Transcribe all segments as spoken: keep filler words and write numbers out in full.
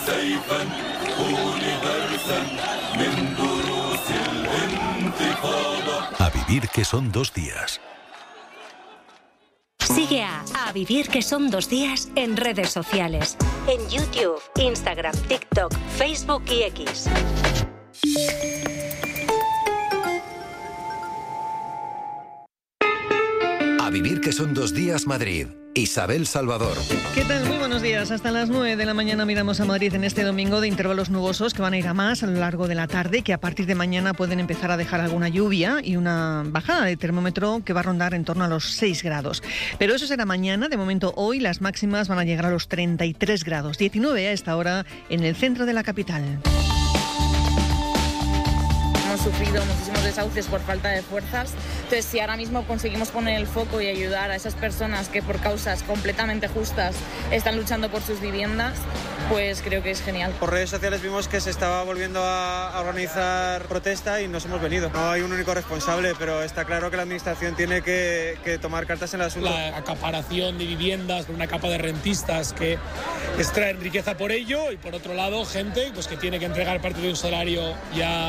A vivir que son dos días. Sigue a A Vivir que son dos días en redes sociales. En YouTube, Instagram, TikTok, Facebook y X. A vivir que son dos días Madrid. Isabel Salvador. ¿Qué tal? Muy buenos días. Hasta las nueve de la mañana miramos a Madrid en este domingo de intervalos nubosos que van a ir a más a lo largo de la tarde, que a partir de mañana pueden empezar a dejar alguna lluvia y una bajada de termómetro que va a rondar en torno a los seis grados. Pero eso será mañana. De momento hoy las máximas van a llegar a los treinta y tres grados, diecinueve a esta hora en el centro de la capital. Hemos sufrido muchísimos desahucios por falta de fuerzas, entonces si ahora mismo conseguimos poner el foco y ayudar a esas personas que por causas completamente justas están luchando por sus viviendas, pues creo que es genial. Por redes sociales vimos que se estaba volviendo a organizar protesta y nos hemos venido. No hay un único responsable, pero está claro que la administración tiene que, que tomar cartas en el asunto. La acaparación de viviendas, una capa de rentistas que extraen riqueza por ello, y por otro lado gente pues, que tiene que entregar parte de un salario ya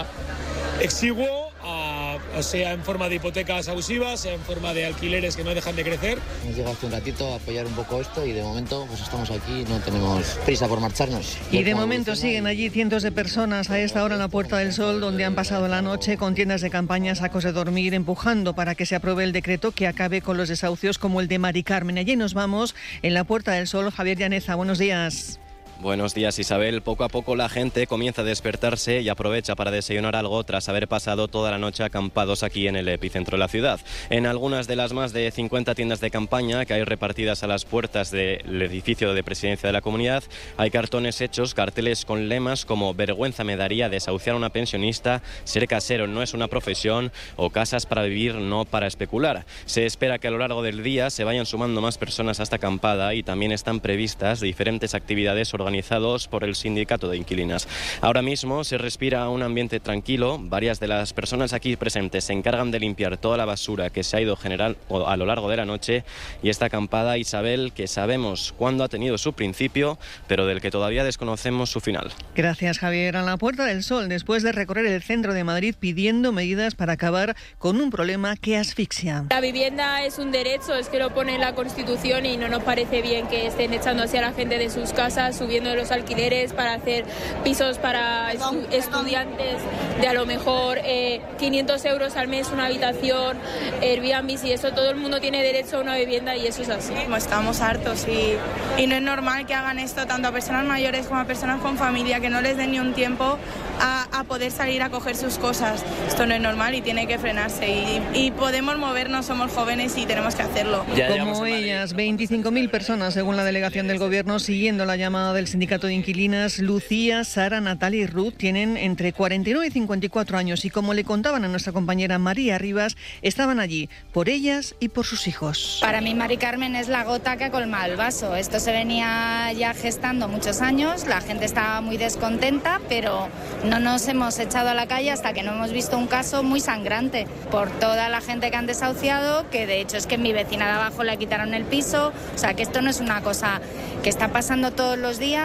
exiguo, a, sea en forma de hipotecas abusivas, sea en forma de alquileres que no dejan de crecer. Hemos llegado hace un ratito a apoyar un poco esto y de momento pues estamos aquí, no tenemos prisa por marcharnos. Y de momento siguen allí cientos de personas a esta hora en la Puerta del Sol, donde han pasado la noche con tiendas de campaña, sacos de dormir, empujando para que se apruebe el decreto que acabe con los desahucios como el de Mari Carmen. Allí nos vamos en la Puerta del Sol. Javier Llaneza, buenos días. Buenos días, Isabel. Poco a poco la gente comienza a despertarse y aprovecha para desayunar algo tras haber pasado toda la noche acampados aquí en el epicentro de la ciudad. En algunas de las más de cincuenta tiendas de campaña que hay repartidas a las puertas del edificio de Presidencia de la Comunidad, hay cartones hechos, carteles con lemas como "vergüenza me daría desahuciar a una pensionista", "ser casero no es una profesión" o "casas para vivir, no para especular". Se espera que a lo largo del día se vayan sumando más personas a esta acampada y también están previstas diferentes actividades organizadas organizados por el sindicato de inquilinas. Ahora mismo se respira un ambiente tranquilo. Varias de las personas aquí presentes se encargan de limpiar toda la basura que se ha ido general a lo largo de la noche, y esta acampada, Isabel, que sabemos cuándo ha tenido su principio, pero del que todavía desconocemos su final. Gracias, Javier. A la Puerta del Sol, después de recorrer el centro de Madrid pidiendo medidas para acabar con un problema que asfixia. La vivienda es un derecho, es que lo pone la Constitución, y no nos parece bien que estén echando así a la gente de sus casas, subiendo de los alquileres para hacer pisos para estu- estudiantes de a lo mejor eh, quinientos euros al mes una habitación, Airbnb, y eso. Todo el mundo tiene derecho a una vivienda y eso es así. Estamos hartos y, y no es normal que hagan esto tanto a personas mayores como a personas con familia, que no les den ni un tiempo a, a poder salir a coger sus cosas. Esto no es normal y tiene que frenarse, y, y podemos movernos, somos jóvenes y tenemos que hacerlo. Como ellas, veinticinco mil personas según la delegación del Gobierno, siguiendo la llamada del sindicato de inquilinas. Lucía, Sara, Natalia y Ruth tienen entre cuarenta y nueve y cincuenta y cuatro años y, como le contaban a nuestra compañera María Rivas, estaban allí por ellas y por sus hijos. Para mí Mari Carmen es la gota que ha colmado el vaso. Esto se venía ya gestando muchos años, la gente estaba muy descontenta, pero no nos hemos echado a la calle hasta que no hemos visto un caso muy sangrante por toda la gente que han desahuciado, que de hecho es que mi vecina de abajo le quitaron el piso. O sea, que esto no es una cosa que está pasando todos los días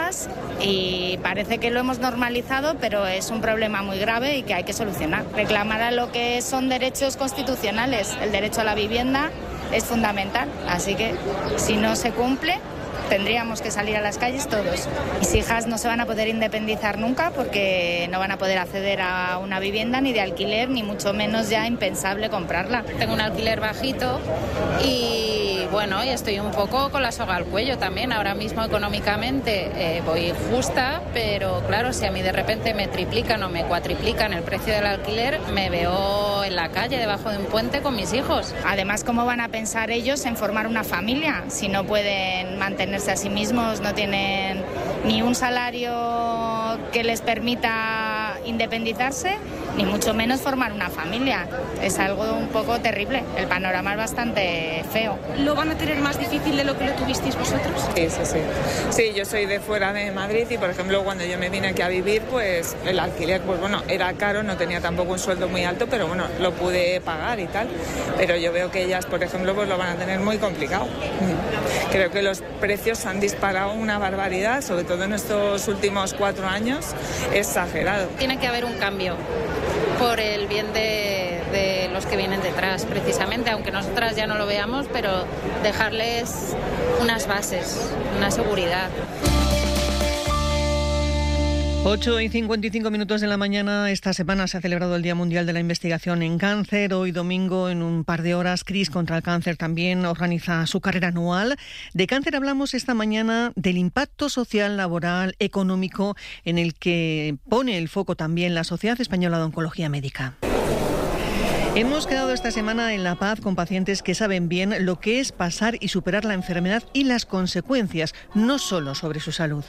y parece que lo hemos normalizado, pero es un problema muy grave y que hay que solucionar. Reclamar a lo que son derechos constitucionales. El derecho a la vivienda es fundamental, así que si no se cumple, tendríamos que salir a las calles todos. Mis hijas no se van a poder independizar nunca porque no van a poder acceder a una vivienda ni de alquiler, ni mucho menos ya impensable comprarla. Tengo un alquiler bajito y bueno, y estoy un poco con la soga al cuello también. Ahora mismo económicamente eh, voy justa, pero claro, si a mí de repente me triplican o me cuatriplican el precio del alquiler, me veo en la calle debajo de un puente con mis hijos. Además, ¿cómo van a pensar ellos en formar una familia si no pueden mantenerse a sí mismos, no tienen ni un salario que les permita independizarse, ni mucho menos formar una familia. Es algo un poco terrible, el panorama es bastante feo. ¿Lo van a tener más difícil de lo que lo tuvisteis vosotros? Sí, sí, sí. Sí, yo soy de fuera de Madrid y, por ejemplo, cuando yo me vine aquí a vivir, pues el alquiler, pues bueno, era caro, no tenía tampoco un sueldo muy alto, pero bueno, lo pude pagar y tal. Pero yo veo que ellas, por ejemplo, pues lo van a tener muy complicado. Creo que los precios han disparado una barbaridad, sobre todo en estos últimos cuatro años, exagerado. Tiene que haber un cambio por el bien de, de los que vienen detrás, precisamente, aunque nosotras ya no lo veamos, pero dejarles unas bases, una seguridad. ocho y cincuenta y cinco minutos de la mañana. Esta semana se ha celebrado el Día Mundial de la Investigación en Cáncer. Hoy domingo, en un par de horas, CRIS contra el Cáncer también organiza su carrera anual. De cáncer hablamos esta mañana, del impacto social, laboral, económico, en el que pone el foco también la Sociedad Española de Oncología Médica. Hemos quedado esta semana en La Paz con pacientes que saben bien lo que es pasar y superar la enfermedad y las consecuencias, no solo sobre su salud.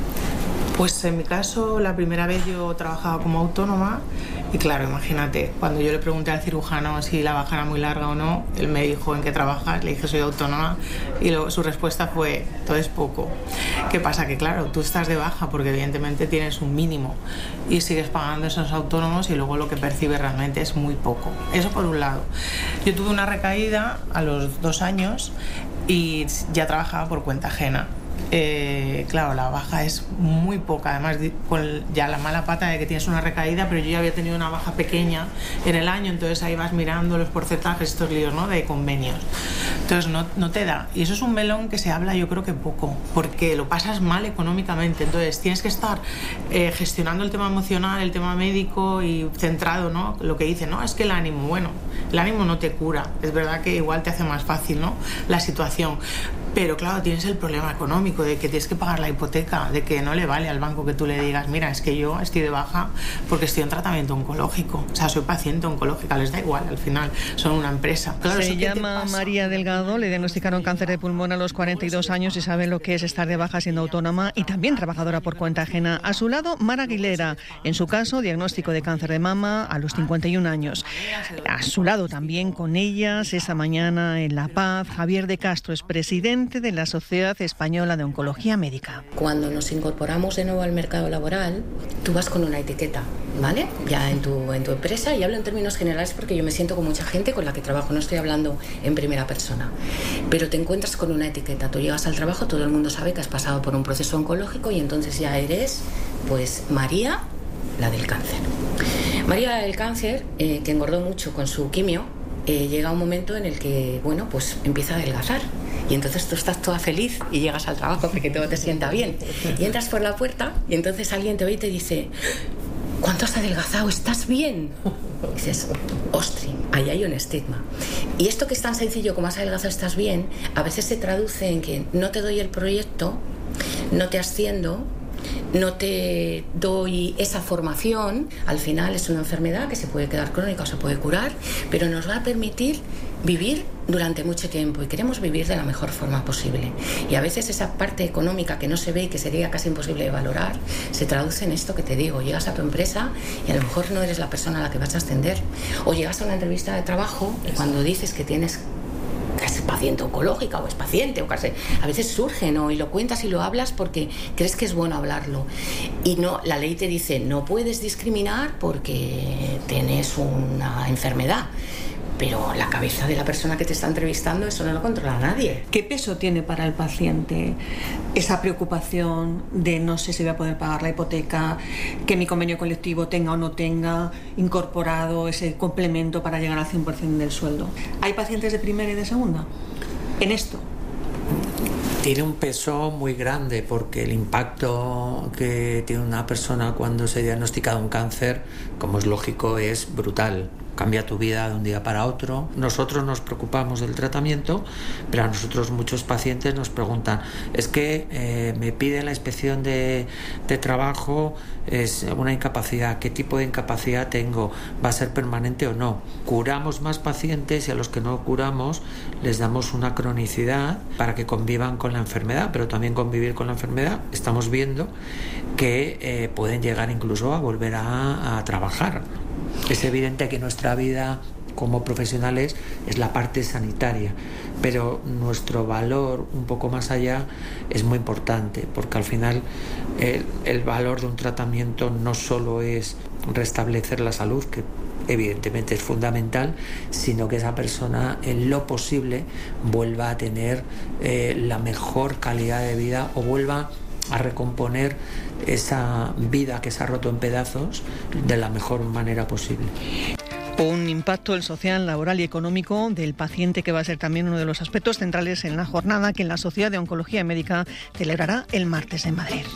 Pues en mi caso, la primera vez yo trabajaba como autónoma y claro, imagínate, cuando yo le pregunté al cirujano si la baja era muy larga o no, él me dijo ¿en qué trabajas? Le dije soy autónoma y luego su respuesta fue todo es poco. ¿Qué pasa? Que claro, tú estás de baja porque evidentemente tienes un mínimo y sigues pagando esos autónomos y luego lo que percibes realmente es muy poco. Eso por un lado. Yo tuve una recaída a los dos años y ya trabajaba por cuenta ajena. Eh, claro, la baja es muy poca, además con ya la mala pata de que tienes una recaída, pero yo ya había tenido una baja pequeña en el año, entonces ahí vas mirando los porcentajes, estos líos, ¿no?, de convenios. Entonces no, no te da, y eso es un melón que se habla yo creo que poco, porque lo pasas mal económicamente, entonces tienes que estar eh, gestionando el tema emocional, el tema médico y centrado, ¿no?, lo que dicen, no, es que el ánimo, bueno, el ánimo no te cura, es verdad que igual te hace más fácil, ¿no?, la situación. Pero claro, tienes el problema económico de que tienes que pagar la hipoteca, de que no le vale al banco que tú le digas, mira, es que yo estoy de baja porque estoy en tratamiento oncológico, o sea, soy paciente oncológica, les da igual, al final son una empresa. Claro, se llama María Delgado, le diagnosticaron cáncer de pulmón a los cuarenta y dos años y sabe lo que es estar de baja siendo autónoma y también trabajadora por cuenta ajena. A su lado, Mara Aguilera, en su caso, diagnóstico de cáncer de mama a los cincuenta y un años. A su lado también con ellas, esa mañana en La Paz, Javier de Castro es presidente de la Sociedad Española de Oncología Médica. Cuando nos incorporamos de nuevo al mercado laboral, tú vas con una etiqueta, ¿vale? Ya en tu, en tu empresa, y hablo en términos generales porque yo me siento con mucha gente con la que trabajo, no estoy hablando en primera persona, pero te encuentras con una etiqueta, tú llegas al trabajo, todo el mundo sabe que has pasado por un proceso oncológico y entonces ya eres, pues, María, la del cáncer. María del cáncer, eh, que engordó mucho con su quimio, eh, llega un momento en el que, bueno, pues empieza a adelgazar. Y entonces tú estás toda feliz y llegas al trabajo porque todo te sienta bien. Y entras por la puerta y entonces alguien te ve y te dice, ¿cuánto has adelgazado? ¿Estás bien? Y dices, ostri, ahí hay un estigma. Y esto que es tan sencillo como has adelgazado, estás bien, a veces se traduce en que no te doy el proyecto, no te asciendo, no te doy esa formación. Al final es una enfermedad que se puede quedar crónica o se puede curar, pero nos va a permitir vivir durante mucho tiempo y queremos vivir de la mejor forma posible. Y a veces esa parte económica que no se ve y que sería casi imposible de valorar se traduce en esto que te digo. Llegas a tu empresa y a lo mejor no eres la persona a la que vas a ascender, o llegas a una entrevista de trabajo y cuando dices que tienes que es paciente oncológica o es paciente o casi, a veces surge, ¿no?, y lo cuentas y lo hablas porque crees que es bueno hablarlo y no, la ley te dice no puedes discriminar porque tienes una enfermedad. Pero la cabeza de la persona que te está entrevistando, eso no lo controla nadie. ¿Qué peso tiene para el paciente esa preocupación de no sé si voy a poder pagar la hipoteca, que mi convenio colectivo tenga o no tenga incorporado ese complemento para llegar al cien por ciento del sueldo? ¿Hay pacientes de primera y de segunda en esto? Tiene un peso muy grande porque el impacto que tiene una persona cuando se diagnostica un cáncer, como es lógico, es brutal. Cambia tu vida de un día para otro. Nosotros nos preocupamos del tratamiento, pero a nosotros muchos pacientes nos preguntan, es que eh, me piden la inspección de, de trabajo, es una incapacidad, ¿qué tipo de incapacidad tengo? ¿Va a ser permanente o no? Curamos más pacientes y a los que no curamos les damos una cronicidad para que convivan con la enfermedad, pero también convivir con la enfermedad estamos viendo que eh, pueden llegar incluso a volver a, a trabajar. Es evidente que nuestra vida como profesionales es la parte sanitaria, pero nuestro valor un poco más allá es muy importante, porque al final el, el valor de un tratamiento no solo es restablecer la salud, que evidentemente es fundamental, sino que esa persona en lo posible vuelva a tener eh, la mejor calidad de vida o vuelva a recomponer esa vida que se ha roto en pedazos de la mejor manera posible. Un impacto el social, laboral y económico del paciente, que va a ser también uno de los aspectos centrales en la jornada que la Sociedad de Oncología Médica celebrará el martes en Madrid.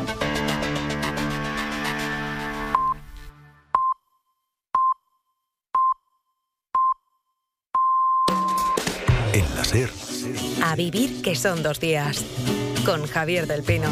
En la SER. A vivir que son dos días. Con Javier del Pino.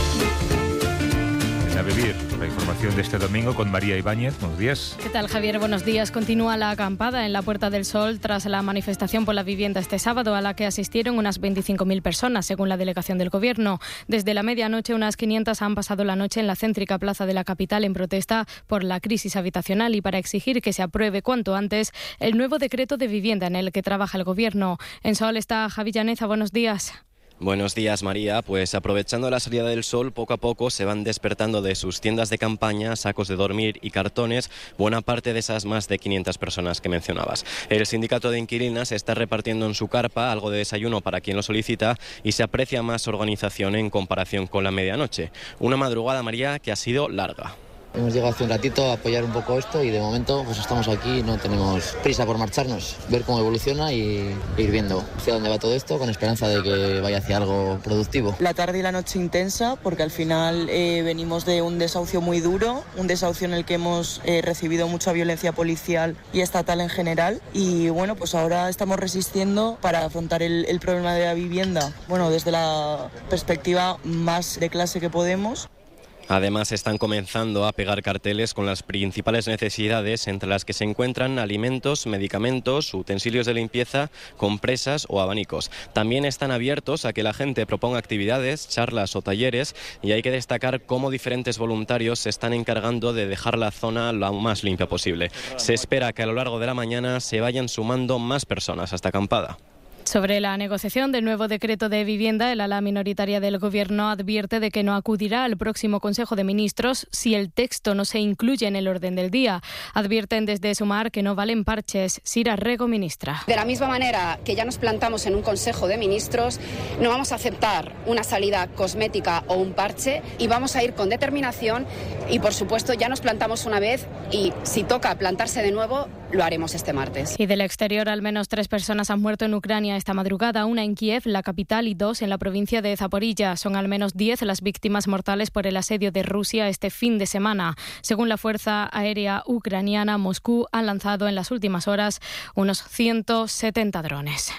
A vivir, la información de este domingo con María Ibáñez. Buenos días. ¿Qué tal, Javier? Buenos días. Continúa la acampada en la Puerta del Sol tras la manifestación por la vivienda este sábado, a la que asistieron unas veinticinco mil personas, según la delegación del Gobierno. Desde la medianoche, unas quinientas han pasado la noche en la céntrica plaza de la capital en protesta por la crisis habitacional y para exigir que se apruebe cuanto antes el nuevo decreto de vivienda en el que trabaja el Gobierno. En Sol está Javi Llaneza. Buenos días. Buenos días, María. Pues aprovechando la salida del sol, poco a poco se van despertando de sus tiendas de campaña, sacos de dormir y cartones buena parte de esas más de quinientas personas que mencionabas. El sindicato de inquilinas está repartiendo en su carpa algo de desayuno para quien lo solicita y se aprecia más organización en comparación con la medianoche. Una madrugada, María, que ha sido larga. Hemos llegado hace un ratito a apoyar un poco esto y de momento pues estamos aquí, no tenemos prisa por marcharnos, ver cómo evoluciona y ir viendo hacia dónde va todo esto con esperanza de que vaya hacia algo productivo. La tarde y la noche intensa porque al final eh, venimos de un desahucio muy duro, un desahucio en el que hemos eh, recibido mucha violencia policial y estatal en general y bueno, pues ahora estamos resistiendo para afrontar el, el problema de la vivienda, bueno, desde la perspectiva más de clase que podemos. Además, están comenzando a pegar carteles con las principales necesidades, entre las que se encuentran alimentos, medicamentos, utensilios de limpieza, compresas o abanicos. También están abiertos a que la gente proponga actividades, charlas o talleres, y hay que destacar cómo diferentes voluntarios se están encargando de dejar la zona lo más limpia posible. Se espera que a lo largo de la mañana se vayan sumando más personas a esta acampada. Sobre la negociación del nuevo decreto de vivienda, el ala minoritaria del Gobierno advierte de que no acudirá al próximo Consejo de Ministros si el texto no se incluye en el orden del día. Advierten desde Sumar que no valen parches. Sira Rego, ministra. De la misma manera que ya nos plantamos en un Consejo de Ministros, no vamos a aceptar una salida cosmética o un parche y vamos a ir con determinación y, por supuesto, ya nos plantamos una vez y si toca plantarse de nuevo, lo haremos este martes. Y del exterior, al menos tres personas han muerto en Ucrania esta madrugada, una en Kiev, la capital, y dos en la provincia de Zaporilla. Son al menos diez las víctimas mortales por el asedio de Rusia este fin de semana. Según la Fuerza Aérea Ucraniana, Moscú ha lanzado en las últimas horas unos ciento setenta drones.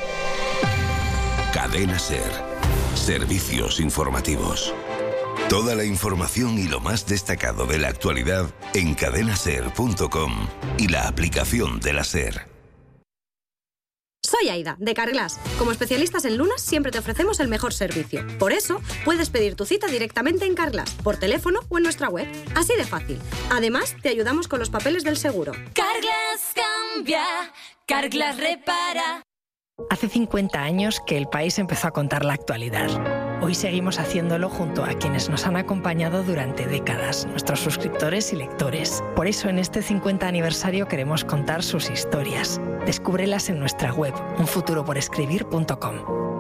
Cadena SER. Servicios informativos. Toda la información y lo más destacado de la actualidad en cadena ser punto com y la aplicación de la SER. Soy Aida, de Carglass. Como especialistas en lunas, siempre te ofrecemos el mejor servicio. Por eso, puedes pedir tu cita directamente en Carglass, por teléfono o en nuestra web. Así de fácil. Además, te ayudamos con los papeles del seguro. Carglass cambia, Carglass repara. Hace cincuenta años que el país empezó a contar la actualidad. Hoy seguimos haciéndolo junto a quienes nos han acompañado durante décadas, nuestros suscriptores y lectores. Por eso en este cincuenta aniversario queremos contar sus historias. Descúbrelas en nuestra web, un futuro por escribir punto com.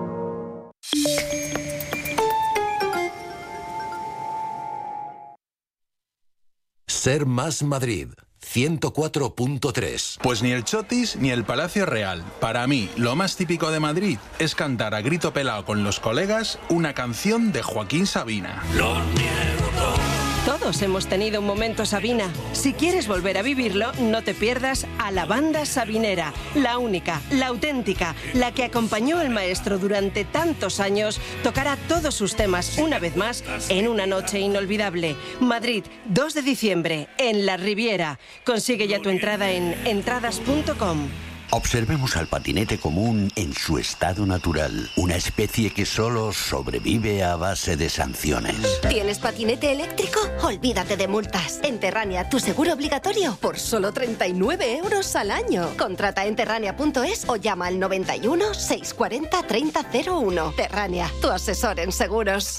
Ser Más Madrid. ciento cuatro punto tres. Pues ni el Chotis ni el Palacio Real. Para mí, lo más típico de Madrid es cantar a grito pelado con los colegas una canción de Joaquín Sabina. Lo niego todo. Todos hemos tenido un momento Sabina. Si quieres volver a vivirlo, no te pierdas a la banda sabinera, la única, la auténtica, la que acompañó al maestro durante tantos años, tocará todos sus temas una vez más en una noche inolvidable. Madrid, dos de diciembre, en La Riviera. Consigue ya tu entrada en entradas punto com. Observemos al patinete común en su estado natural, una especie que solo sobrevive a base de sanciones. ¿Tienes patinete eléctrico? Olvídate de multas. En Terrania, tu seguro obligatorio por solo treinta y nueve euros al año. Contrata en terrania punto es o llama al noventa y uno, seiscientos cuarenta, treinta cero uno. Terrania, tu asesor en seguros.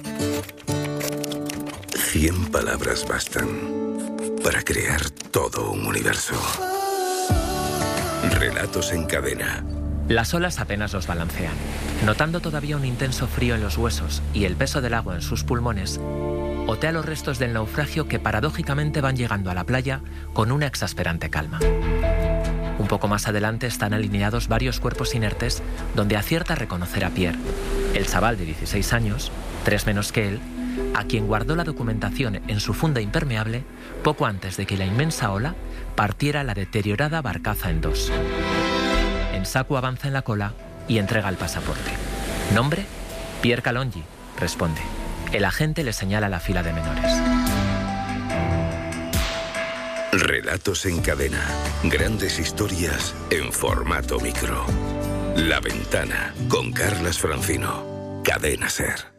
Cien palabras bastan para crear todo un universo. Relatos en cadena. Las olas apenas los balancean. Notando todavía un intenso frío en los huesos y el peso del agua en sus pulmones, otea los restos del naufragio que paradójicamente van llegando a la playa con una exasperante calma. Un poco más adelante están alineados varios cuerpos inertes donde acierta a reconocer a Pierre, el chaval de dieciséis años, tres menos que él, a quien guardó la documentación en su funda impermeable poco antes de que la inmensa ola partiera la deteriorada barcaza en dos. Ensaku avanza en la cola y entrega el pasaporte. ¿Nombre? Pierre Calongi, responde. El agente le señala la fila de menores. Relatos en cadena. Grandes historias en formato micro. La Ventana, con Carlas Francino. Cadena SER.